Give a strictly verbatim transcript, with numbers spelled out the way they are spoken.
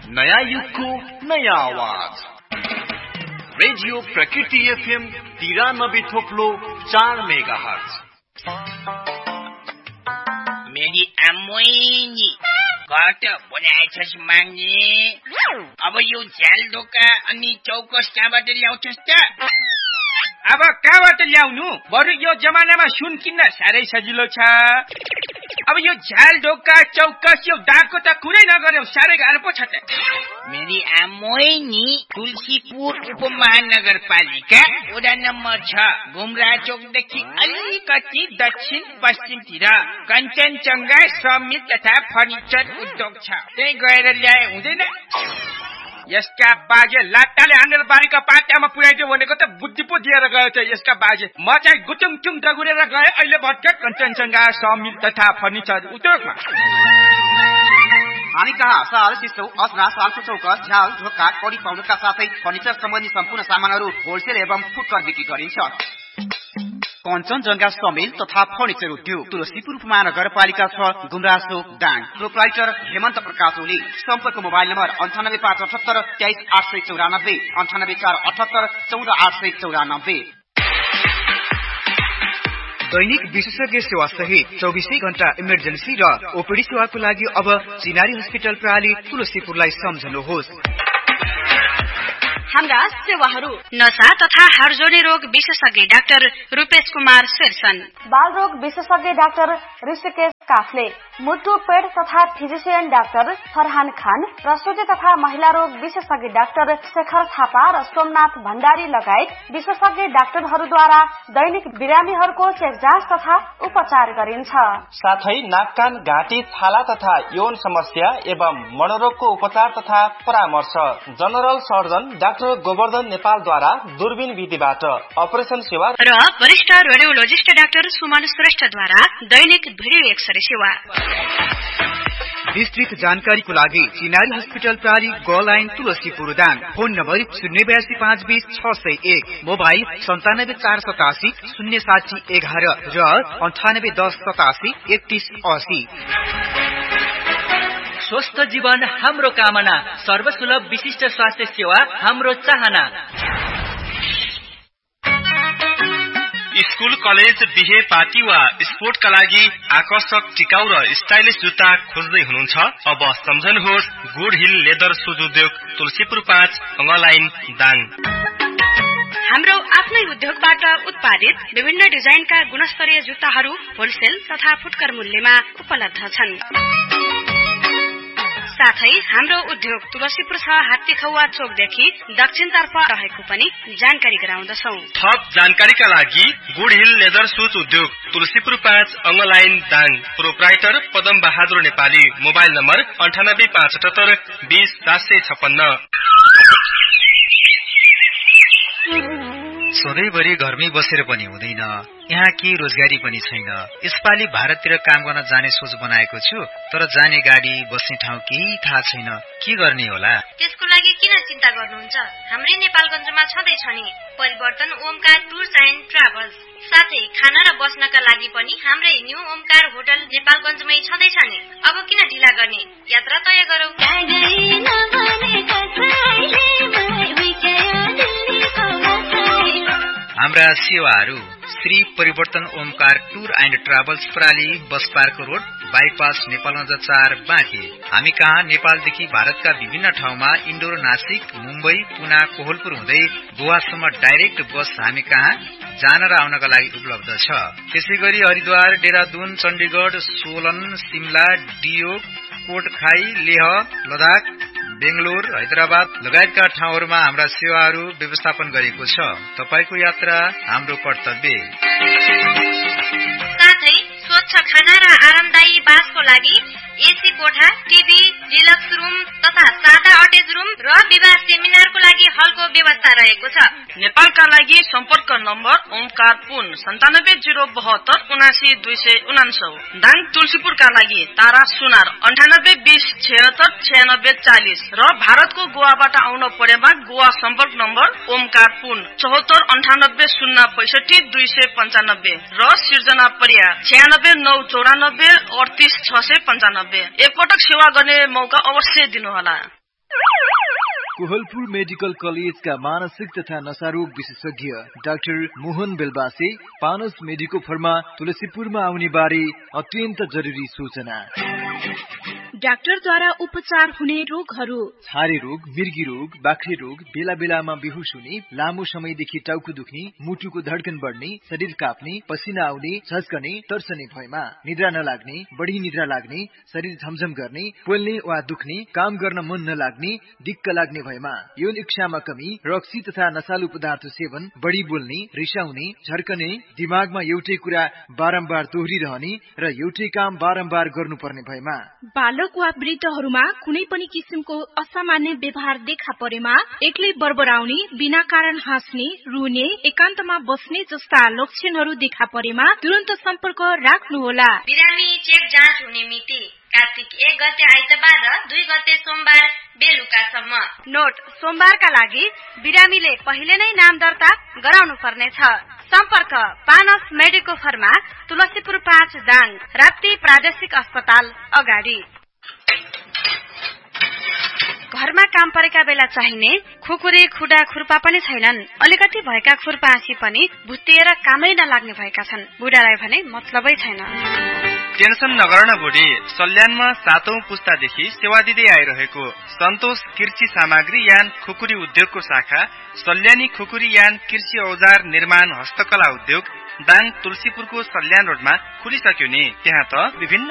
नयाँ युगको नयाँ आवाज रेडियो प्रकृति एफएम तिरानब्बे थोप्लो चार मेगा हर्ज। मेरी आमोइनी घट बनाएछस् माग्ने। अब यो झ्याल ढोका अनि चौकस कहाँबाट ल्याउँछस् त? अब कहाँबाट ल्याउनु? बरु यो जमानामा सुन किन्न साह्रै सजिलो छ। अब यो झ्याल ढोका चौकस यो डाको त कुरै नगर्यो, साह्रै गाह्रो पो छ त। मेरी आमोइनी तुलसीपुर उपमहानगरपालिका वडा नम्बर छ, घुमरा चौकदेखि अलिकति दक्षिण पश्चिमतिर कञ्चनजङ्घा श्रमिक तथा फर्निचर उद्योग छ। त्यही गएर ल्याए हुँदैन? यसका बाजे लाटाले हानेर बारीका पाटामा पुर्याइदियो भनेको त बुद्धि पो दिएर गयो त यसका बाजे। म चाहिँ गुटुङ टुङ दगुरेर गए अहिले भट्ट कञ्चनजङ्घा श्रमिक तथा फर्निचर उद्योगमा। हामी कहाँ साल सिसौ असना सालको चौकस झ्याल ढोका कडी पाउडरका साथै फर्निचर सम्बन्धी सम्पूर्ण सामानहरू होलसेल एवं फुटकर बिक्री गरिन्छ। कञ्चनजङ्घा समेल तथा फर्निचर उद्योग तुलसीपुर उपमहानगरपालिका छ, गुमरासो दाङ। प्रोप्राइटर हेमन्त प्रकाश ओली। सम्पर्क मोबाइल नम्बर अन्ठानब्बे पाँच अठहत्तर तेइस आठ सय चौरानब्बे अन्ठानब्बे चार अठहत्तर चौध आठ सय चौरानब्बे। दैनिक विशेषज्ञ सेवा सहित चौबिसै घण्टा इमर्जेन्सी र ओपीडी सेवाको लागि अब चिनारी हस्पिटल प्रणाली तुलसीपुरलाई सम्झनुहोस्। हाम्रा सेवाहरू नशा तथा हाडजोडी रोग विशेषज्ञ डाक्टर रूपेश कुमार शेरसन, बाल रोग विशेषज्ञ डाक्टर ऋषिकेश काफले, मुटु पेट तथा फिजिशियन डाक्टर फरहान खान, प्रसुति तथा महिला रोग विशेषज्ञ डाक्टर शेखर थापा र सोमनाथ भण्डारी लगायत विशेषज्ञ डाक्टरहरूद्वारा दैनिक बिरामीहरूको चेक जाँच तथा उपचार गरिन्छ। साथै नाक कान घाँटी छाला तथा यौन समस्या एवं मनोरोगको उपचार तथा परामर्श जनरल सर्जन डाक्टर गोवर्धन नेपालद्वारा दूरबीन विधिबाट अपरेसन सेवा र वरिष्ठ रेडियोलोजिस्ट डाक्टर सुमन श्रेष्ठद्वारा दैनिक भिडियो एक्सरे सेवा। विस्तृत जानकारीको लागि चिनारी हस्पिटल प्रणाली ग line Tulsipur Dang. Phone number शून्य बयासी पाँच बीस छ सय एक, मोबाइल सन्तानब्बे चार सतासी शून्य साठी एघार र अन्ठानब्बे दस सतासी एकतीस असी। स्वस्थ जीवन हाम्रो कामना, सर्वसुलभ विशिष्ट स्वास्थ्य सेवा हाम्रो चाहना। स्कूल कलेज बिहे पार्टी वा स्पोर्टका लागि आकर्षक टिकाउ र स्टाइलिश जुत्ता खोज्दै हुनुहुन्छ? अब सम्झनुहोस् गुड हिल लेदर सुज उद्योग तुलसीपुर पाँच अङ्गलाइन दाङ। हाम्रो आफ्नै उद्योगबाट उत्पादित विभिन्न डिजाइनका गुणस्तरीय जुत्ताहरू होलसेल तथा फुटकर मूल्यमा उपलब्ध छन्। साथै हाम्रो उद्योग तुलसीपुर छ हात्तीखौवा चोकदेखि दक्षिणतर्फ रहेको पनि जानकारी गराउँदछौ। थप जानकारीका लागि गुड हिल लेदर सुज उद्योग तुलसीपुर पाँच अङ्गलाइन Dang. Proprietor Padam Bahadur Nepali. Mobile number अन्ठानब्बे पाँच अठहत्तर बीस सात सय छप्पन्न। सधैँभरि घरमै बसेर पनि हुँदैन, यहाँ के रोजगारी पनि छैन। यसपालि भारततिर काम गर्न जाने सोच बनाएको छु, तर जाने गाडी बस्ने ठाउँ केही थाहा छैन। के गर्ने होला? त्यसको लागि किन चिन्ता गर्नुहुन्छ? हाम्रै नेपालगञ्जमा छँदैछ नि परिवर्तन ओमकार टुर्स एन्ड ट्राभल्स। साथै खाना र बस्नका लागि पनि हाम्रै न्यू ओमकार होटल नेपालगञ्जमै छँदैछ नि। अब किन ढिला गर्ने? यात्रा तय गरौँ। हाम्रा सेवाहरू श्री परिवर्तन ओमकार टुर एन्ड ट्राभल्स प्रणाली bus park road bypass Nepalgunj चार बाँके। हामी कहाँ नेपालदेखि भारतका विभिन्न ठाउँमा इन्डोर नासिक मुम्बई पुना कोहलपुर हुँदै गोवासम्म डाइरेक्ट बस हामी कहाँ जान र आउनका लागि उपलब्ध छ। त्यसै गरी हरिद्वार, देहरादून, चण्डीगढ, सोलन, सिमला, डियोग, कोटखाई, लेह, लद्दाख, बेंगलोर, हैदराबाद लगायतका ठाउँहरूमा हाम्रा सेवाहरू व्यवस्थापन गरेको छ। तपाईको यात्रा हाम्रो कर्तव्य। साथै स्वच्छ खाना र आरामदायी बासको लागि एसी कोठा, टिभी, डिलक्स रुम तथा सादा अटेच रुम र विवाह सेमिनारको लागि हलको व्यवस्था रहेको छ। नेपालका लागि सम्पर्क नम्बर ओमकार पुन सन्तानब्बे जिरो बहत्तर उनासी दुई सय उनान्सौ। दाङ तुलसीपुरका लागि तारा सुनार अन्ठानब्बे बीस छिहत्तर छयानब्बे चालिस र भारतको गोवाबाट आउन परेमा गोवा सम्पर्क नम्बर ओमकार पुन चौहत्तर अन्ठानब्बे शून्य पैसठी दुई सय पञ्चानब्बे र सिर्जना परिया छयानब्बे नौ चौरानब्बे अडतिस छ सय पञ्चानब्बे। एकपटक सेवा गर्ने मौका अवश्य दिनुहोला। कोहलपुर मेडिकल कलेजका मानसिक तथा नशारोग विशेषज्ञ doctor Mohan Belbase पानस medico pharma तुलसीपुरमा आउने बारे अत्यन्त जरुरी सूचना। डाक्टरद्वारा उपचार हुने रोगहरू छारे रोग, मिर्गी रोग, बाख्रे रोग, बेला बेलामा बेहुस हुने, लामो समयदेखि टाउको दुख्ने, मुटुको धड्कन बढ्ने, शरीर काप्ने, पसिना आउने, झस्कने, तर्सने भएमा, निद्रा नलाग्ने, बढी निद्रा लाग्ने, शरीर झमझम गर्ने, पोल्ने वा दुख्ने, काम गर्न मन नलाग्ने, दिक्क लाग्ने भएमा, यौन इच्छामा कमी, रक्सी तथा नशालु पदार्थ सेवन, बढी बोल्ने, रिसाउने, झर्कने, दिमागमा एउटै कुरा बारम्बार दोहोरिरहने र एउटै काम बारम्बार गर्नुपर्ने भएमा, बालक वा वृद्धहरूमा कुनै पनि किसिमको असामान्य व्यवहार देखा परेमा, एक्लै बरबराउने, बिना कारण हाँस्ने, रुने, एकान्तमा बस्ने जस्ता लक्षणहरू देखा परेमा तुरन्त सम्पर्क राख्नुहोला। बिरामी चेक जाँच हुने मिति कार्तिक एक गते आइतबार र दुई गते सोमबार बेलुकासम्म। नोट, सोमबारका लागि बिरामीले पहिले नै नाम दर्ता गराउनु पर्नेछ। सम्पर्क पानस मेडिको फर्मा तुलसीपुर पाँच दाङ, राप्ती प्रादेशिक अस्पताल अगाडि। घरमा काम परेका बेला चाहिने खुकुरी, खुडा, खुर्पा पनि छैनन्। अलिकति भएका खुर्पा आँसी पनि भुत्तिएर कामै नलाग्ने भएका छन्। बुढालाई भने मतलबै छैन। टेन्सन नगर न बुढी, सल्यानमा सातौं पुस्तादेखि सेवा दिँदै आइरहेको सन्तोष कृषि सामग्री यान खुकुरी उद्योगको शाखा सल्यानी खुकुरी यान कृषि औजार निर्माण हस्तकला उद्योग दाङ तुलसीपुरको सल्यान रोडमा खुलिसक्यो नि। त्यहाँ त विभिन्न